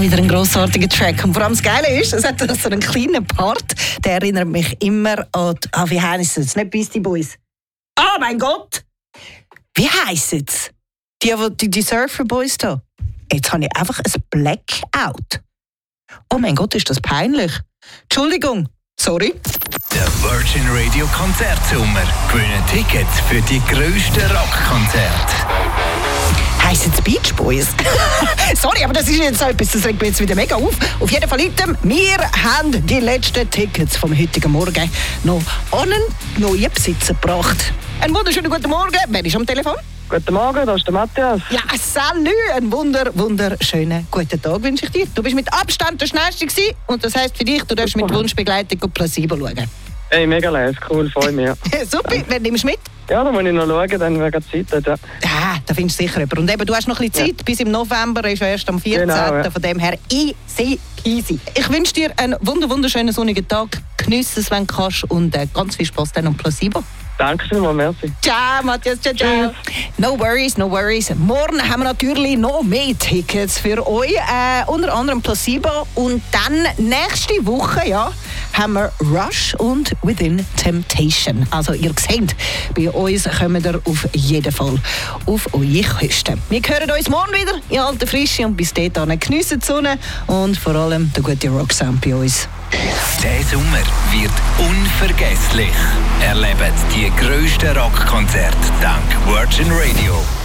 wieder ein grossartiger Track. Und vor allem das Geile ist, es hat so einen kleinen Part, der erinnert mich immer an wie heisst es? Nicht Beastie Boys. Oh mein Gott! Wie heisst es? Die Surfer Boys da. Jetzt habe ich einfach ein Blackout. Oh mein Gott, ist das peinlich. Entschuldigung. Sorry. Der Virgin Radio Konzertsommer. Gewinnen Tickets für die grössten Rockkonzerte. Heisst es Beach Boys? Sorry, aber das ist jetzt so etwas, das regt mich jetzt wieder mega auf. Auf jeden Fall, Leute, wir haben die letzten Tickets vom heutigen Morgen noch an einen neuen Besitzer gebracht. Einen wunderschönen guten Morgen. Wer ist am Telefon? Guten Morgen, das ist der Matthias. Ja, salut! Einen wunderschönen guten Tag wünsche ich dir. Du bist mit Abstand der Schnellste gewesen und das heisst für dich, du darfst mit Wunschbegleitung und Placebo schauen. Hey, mega leise, cool, freue mich. Super, wer nimmst du mit? Ja, da muss ich noch schauen, dann wegen der Zeit. Ja, da findest du sicher jemanden. Und eben, du hast noch ein bisschen Zeit, bis im November, ist ja erst am 14. Genau, ja. Von dem her easy peasy. Ich wünsche dir einen wunderschönen sonnigen Tag. Geniesse es, wenn du kannst und ganz viel Spaß dann am Placebo. Danke vielmals, merci. Ciao, Matthias, ciao. No worries. Morgen haben wir natürlich noch mehr Tickets für euch. Unter anderem Placebo. Und dann nächste Woche, ja, haben wir Rush und Within Temptation. Also ihr seht, bei uns kommen wir auf jeden Fall auf eure Küste. Wir hören uns morgen wieder in alter Frische und bis dahin geniessen die Sonne und vor allem der gute Rocksound bei uns. Der Sommer wird unvergesslich. Erlebt die grössten Rockkonzerte dank Virgin Radio.